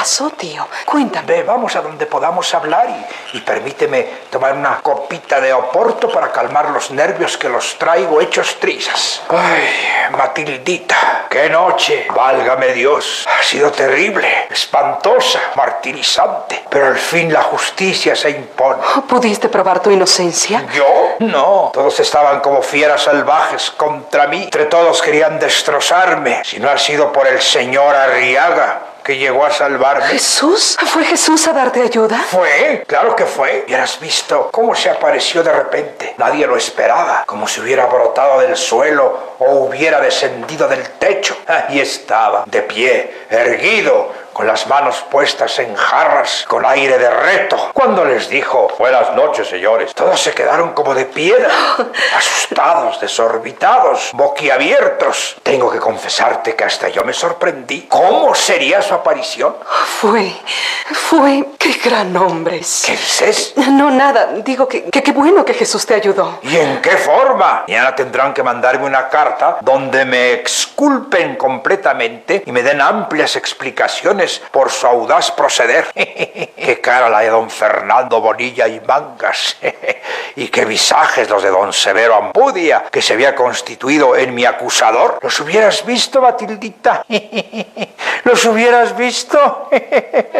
pasó, tío? Cuéntame. Ve, vamos a donde podamos hablar y permíteme tomar una copita de Oporto para calmar los nervios que los traigo hechos trizas. Ay, Matildita, qué noche, válgame Dios. Ha sido terrible, espantosa, martirizante, pero al fin la justicia se impone. ¿Pudiste probar tu inocencia? ¿Yo? No. Todos estaban como fieras salvajes contra mí. Entre todos querían destrozarme. Si no ha sido por el señor Arriaga, que llegó a salvarme. ¿Jesús? ¿Fue Jesús a darte ayuda? Fue, claro que fue. Y has visto cómo se apareció de repente. Nadie lo esperaba, como si hubiera brotado del suelo o hubiera descendido del techo. Ahí estaba, de pie, erguido, con las manos puestas en jarras, con aire de reto. Cuando les dijo, buenas noches, señores, todos se quedaron como de piedra, asustados, desorbitados, boquiabiertos. Tengo que confesarte que hasta yo me sorprendí. ¿Cómo sería su aparición? Qué gran hombre es. ¿Qué dices? No, nada. Digo que qué bueno que Jesús te ayudó. ¿Y en qué forma? Mañana tendrán que mandarme una carta donde me exculpen completamente y me den amplias explicaciones por su audaz proceder. Qué cara la de don Fernando Bonilla y Mangas. Y qué visajes los de don Severo Ampudia, que se había constituido en mi acusador. ¿Los hubieras visto, Matildita? ¿Los hubieras visto?